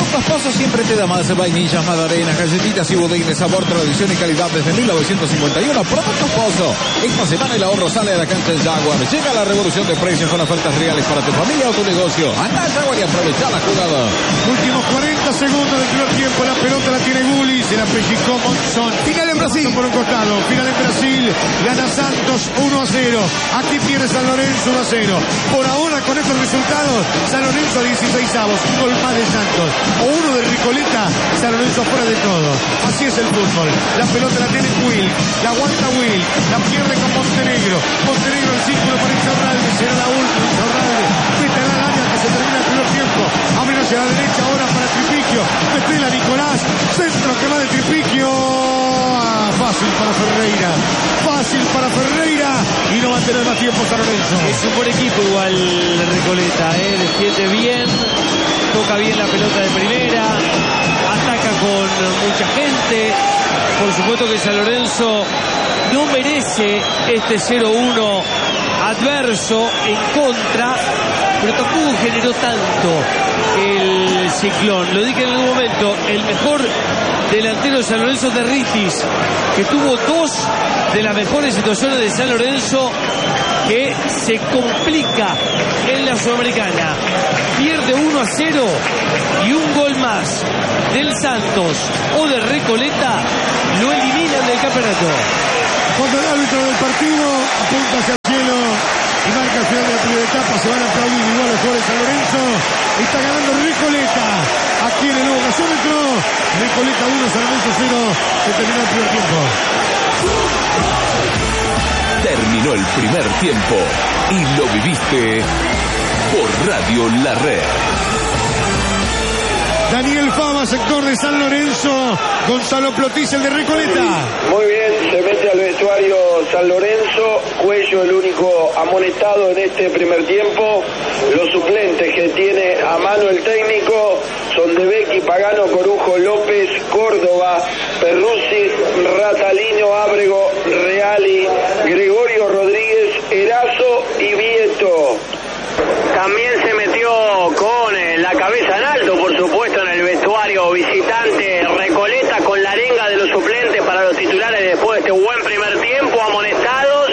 Alonso siempre te da más. Vainillas, magdalenas, galletitas y budines, sabor, tradición y calidad desde 1951. Productos Pozo. Esta semana el ahorro sale a la cancha del Jaguar. Llega la revolución de precios con ofertas reales para tu familia o tu negocio. Anda al Jaguar y aprovecha la jugada. Últimos 40 segundos del primer tiempo. La pelota la tiene Gulli. Se la pellizcó Monzón. Final en Brasil. Por un costado. Final en Brasil. Gana Santos 1-0. Aquí pierde San Lorenzo 1-0. Por ahora, con estos resultados, San Lorenzo a 16avos. Un gol más de Santos. O uno de Ricoleta. San Lorenzo fuera de todo. Así es el fútbol. La pelota la tiene Will. La aguanta Will. La pierde con Montenegro. Montenegro el círculo para Insaurralde. Será la última. Insaurralde. Mete en la área que se termina el primer tiempo. Abre hacia la derecha ahora para Tripiquio. Metela Nicolás. Centro que va de Tripiquio. Fácil para Ferreira. Fácil para Ferreira. Y no va a tener más tiempo San Lorenzo. Es un buen equipo igual Recoleta, defiende bien, toca bien la pelota de primera, ataca con mucha gente. Por supuesto que San Lorenzo no merece este 0-1 adverso en contra, pero tampoco generó tanto el Ciclón. Lo dije en algún momento, el mejor delantero de San Lorenzo de Ritis, que tuvo dos de las mejores situaciones de San Lorenzo, que se complica en la Sudamericana. Pierde 1-0 y un gol más del Santos o de Recoleta lo eliminan del campeonato. Cuando el árbitro del partido apunta hacia el cielo y marca el final de la primera etapa, se van a aplaudir igual los jugadores de San Lorenzo. Está ganando Recoleta aquí en el nuevo gasómetro. Recoleta 1, San Lorenzo 0. Se terminó el primer tiempo. Terminó el primer tiempo y lo viviste por Radio La Red. Daniel Fama, sector de San Lorenzo. Gonzalo Plotis, el de Recoleta. Muy bien, se mete al vestuario San Lorenzo. Cuello el único amonestado en este primer tiempo. Los suplentes que tiene a mano el técnico son De Becchi, Pagano, Corujo, López, Córdoba, Perruzzi, Ratalino, Ábrego, Reali, Gregorio Rodríguez, Erazo y Vieto. También se metió con la cabeza en alto, por supuesto, en el vestuario visitante Recoleta, con la arenga de los suplentes para los titulares después de este buen primer tiempo. Amonestados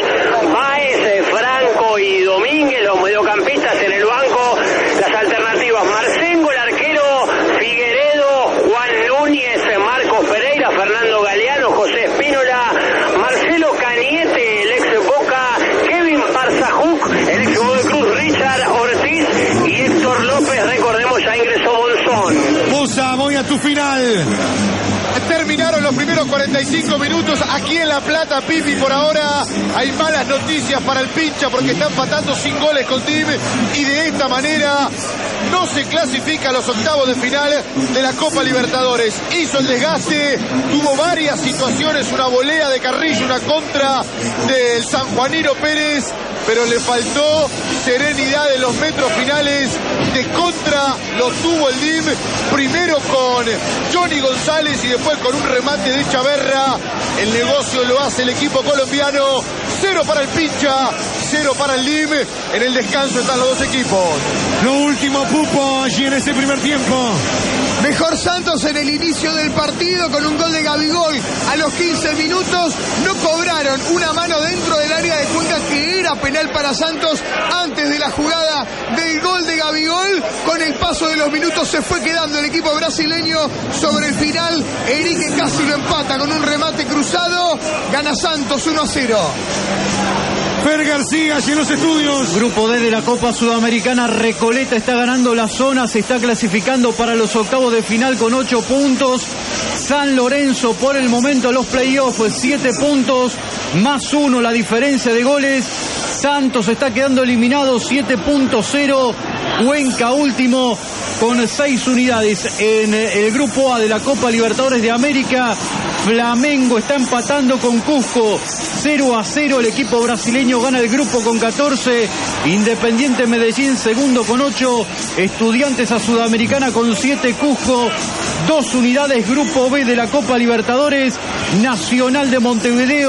Báez, Franco y Domínguez, los mediocampistas en el banco. Las alternativas: Marcengo, el arquero, Figueredo, Juan Núñez, Marcos Pereira, Fernando Galeano, José Espínola, Marcelo Cañete, el ex Boca, Kevin Parzajuk, el ex Godoy Cruz, Richard Ortiz y Héctor López. Recordemos, ya ingresó Monzón. Musa, voy a tu final. Terminaron los primeros 45 minutos aquí en La Plata, Pipi. Por ahora hay malas noticias para el Pincha porque está empatando sin goles con Tim y de esta manera no se clasifica a los octavos de final de la Copa Libertadores. Hizo el desgaste, tuvo varias situaciones, una volea de Carrillo, una contra del sanjuanino Pérez, pero le faltó serenidad en los metros finales. De contra lo tuvo el DIM, primero con Johnny González y después con un remate de Chaverra. El negocio lo hace el equipo colombiano. 0 para el Pincha, 0 para el DIM. En el descanso están los dos equipos. Lo último, Pupo, allí en ese primer tiempo. Mejor Santos en el inicio del partido con un gol de Gabigol a los 15 minutos. No cobraron una mano dentro del área de Cuenca que era penal para Santos antes de la jugada del gol de Gabigol. Con el paso de los minutos se fue quedando el equipo brasileño sobre el final. Enrique casi lo empata con un remate cruzado. Gana Santos 1-0. Fer García, allí en los estudios. Grupo D de la Copa Sudamericana. Recoleta está ganando la zona, se está clasificando para los octavos de final con 8 puntos. San Lorenzo por el momento los playoffs 7 puntos más 1 la diferencia de goles. Santos está quedando eliminado 7.0. Cuenca último con 6 unidades en el grupo A de la Copa Libertadores de América. Flamengo está empatando con Cusco 0-0. El equipo brasileño gana el grupo con 14. Independiente Medellín segundo con 8. Estudiantes a Sudamericana con 7. Cusco 2 unidades. Grupo B de la Copa Libertadores. Nacional de Montevideo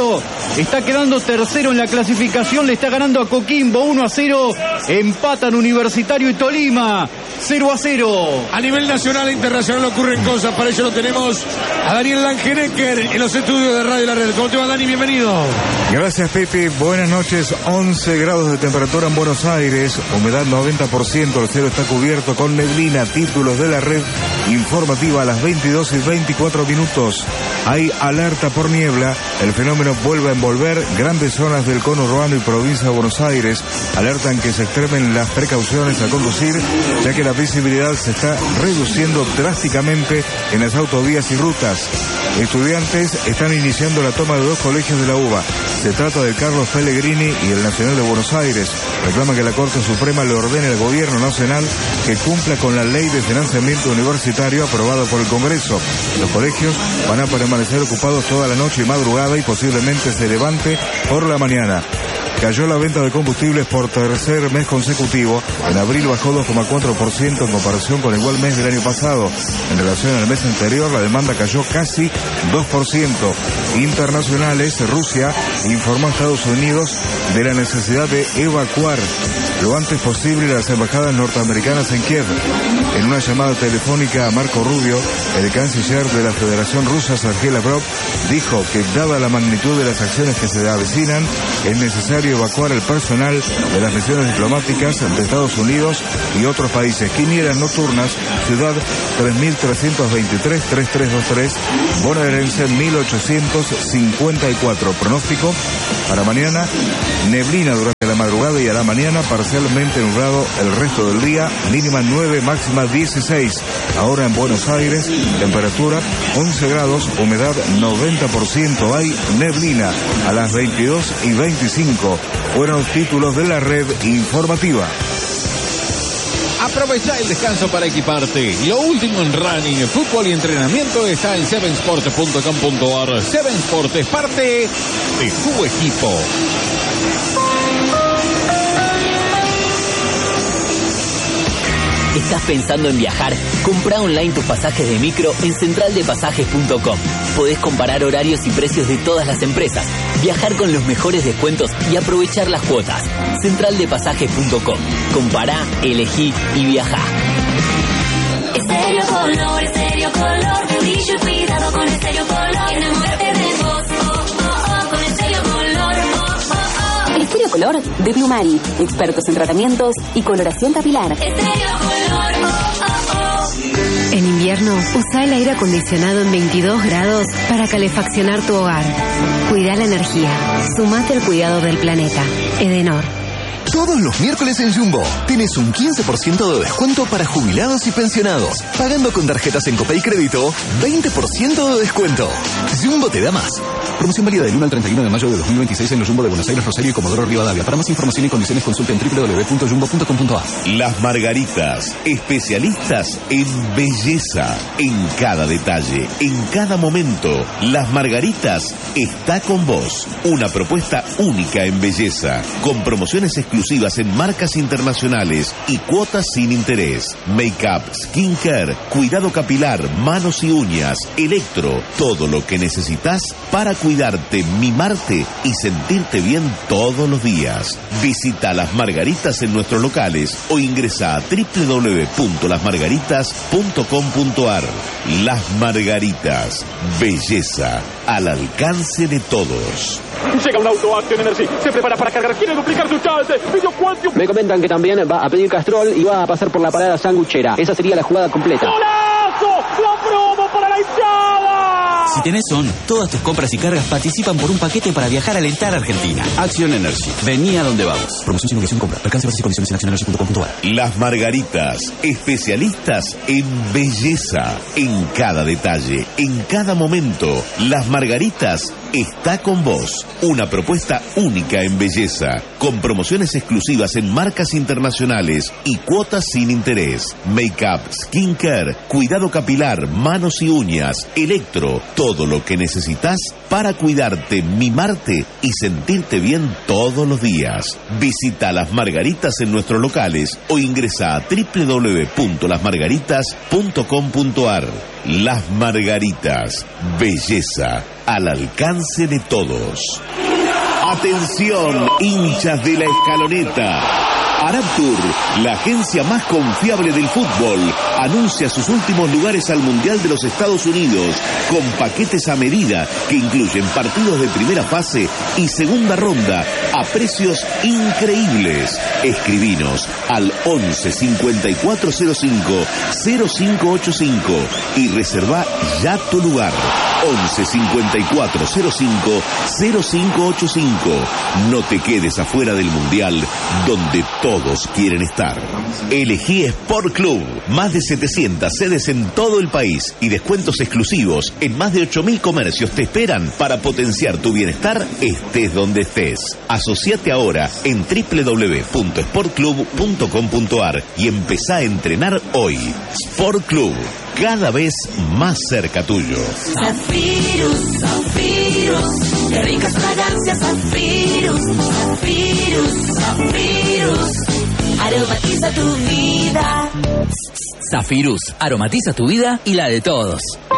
está quedando tercero en la clasificación, le está ganando a Coquimbo 1-0, empatan Universitario y Tolima 0-0. A nivel nacional e internacional ocurren cosas, para ello lo tenemos a Daniel Langenecker en los estudios de Radio La Red. ¿Cómo te va, Dani? Bienvenido. Gracias, Pepe. Buenas noches. 11 grados de temperatura en Buenos Aires, humedad 90%, el cielo está cubierto con neblina. Títulos de La Red informativa a las 22:24. Hay alerta por niebla, el fenómeno vuelve a envolver grandes zonas del cono urbano y provincia de Buenos Aires. Alertan que se extremen las precauciones al conducir, ya que la visibilidad se está reduciendo drásticamente en las autovías y rutas. Estudiantes están iniciando la toma de 2 colegios de la UBA. Se trata del Carlos Pellegrini y el Nacional de Buenos Aires. Reclama que la Corte Suprema le ordene al Gobierno Nacional que cumpla con la Ley de Financiamiento Universitario aprobada por el Congreso. Los colegios van a permanecer ocupados toda la noche y madrugada y posiblemente se levante por la mañana. Cayó la venta de combustibles por tercer mes consecutivo. En abril bajó 2,4% en comparación con el igual mes del año pasado. En relación al mes anterior, la demanda cayó casi 2%. Internacionales, Rusia informó a Estados Unidos de la necesidad de evacuar lo antes posible las embajadas norteamericanas en Kiev. En una llamada telefónica a Marco Rubio, el canciller de la Federación Rusa, Sergei Lavrov, dijo que dada la magnitud de las acciones que se avecinan, es necesario evacuar el personal de las misiones diplomáticas de Estados Unidos y otros países. Quinielas nocturnas, ciudad 3323-3323, bonaerense 1854. Pronóstico para mañana, neblina durante la madrugada y a la mañana parcialmente nublado el resto del día, mínima 9, máxima 16. Ahora en Buenos Aires, temperatura 11 grados, humedad 90%, hay neblina a las 22:25. Fueron los títulos de La Red informativa. Aprovecha el descanso para equiparte. Lo último en running, fútbol y entrenamiento está en sevensport.com.ar. Seven Sport es parte de tu equipo. ¿Estás pensando en viajar? Compra online tus pasajes de micro en centraldepasajes.com. Podés comparar horarios y precios de todas las empresas, viajar con los mejores descuentos y aprovechar las cuotas. Centraldepasajes.com. Compará, elegí y viajá. Estéreo Color, brillo y cuidado con Estéreo Color. Enamórate de vos, con Estéreo Color, Estéreo Color de Blumari, expertos en tratamientos y coloración capilar. Estéreo Color, En invierno, usa el aire acondicionado en 22 grados para calefaccionar tu hogar. Cuida la energía. Sumate al cuidado del planeta. Edenor. Todos los miércoles en Jumbo tienes un 15% de descuento para jubilados y pensionados. Pagando con tarjetas en Copay Crédito, 20% de descuento. Jumbo te da más. Promoción válida del 1 al 31 de mayo de 2026 en los Jumbo de Buenos Aires, Rosario y Comodoro Rivadavia. Para más información y condiciones consulta en www.jumbo.com.ar. Las Margaritas, especialistas en belleza, en cada detalle, en cada momento. Las Margaritas está con vos. Una propuesta única en belleza, con promociones exclusivas en marcas internacionales y cuotas sin interés. Make-up, skincare, cuidado capilar, manos y uñas, electro, todo lo que necesitas para cuidarte, mimarte y sentirte bien todos los días. Visita Las Margaritas en nuestros locales o ingresa a www.lasmargaritas.com.ar. Las Margaritas, belleza al alcance de todos. Llega un auto Action Energy, se prepara para cargar, quiere duplicar su chance. Me comentan que también va a pedir Castrol y va a pasar por la parada sanguchera. Esa sería la jugada completa. ¡Golazo! ¡La promo para la hinchada! Si tenés ON, todas tus compras y cargas participan por un paquete para viajar a alentar a Argentina. Action Energy. Vení a donde vamos. Promoción sin obligación compra. Alcance bases y condiciones en actionenergy.com.ar. Las Margaritas, especialistas en belleza, en cada detalle, en cada momento. Las Margaritas está con vos. Una propuesta única en belleza, con promociones exclusivas en marcas internacionales y cuotas sin interés. Make-up, skincare, cuidado capilar, manos y uñas, electro, todo lo que necesitas para cuidarte, mimarte y sentirte bien todos los días. Visita Las Margaritas en nuestros locales o ingresa a www.lasmargaritas.com.ar. Las Margaritas, belleza al alcance de todos. Atención, hinchas de la Escaloneta. Araptur, la agencia más confiable del fútbol, anuncia sus últimos lugares al Mundial de los Estados Unidos con paquetes a medida que incluyen partidos de primera fase y segunda ronda a precios increíbles. Escribinos al 11 5405 0585 y reserva ya tu lugar. 11 5405 0585. No te quedes afuera del Mundial, donde todos quieren estar. Elegí Sport Club. Más de 700 sedes en todo el país y descuentos exclusivos en más de 8.000 comercios te esperan para potenciar tu bienestar, estés donde estés. Asociate ahora en www.sportclub.com.ar y empezá a entrenar hoy. Sport Club, cada vez más cerca tuyo. Zafirus, Zafirus, qué ricas fragancias, Zafirus, Zafirus, Zafirus, aromatiza tu vida. Zafirus, aromatiza tu vida y la de todos.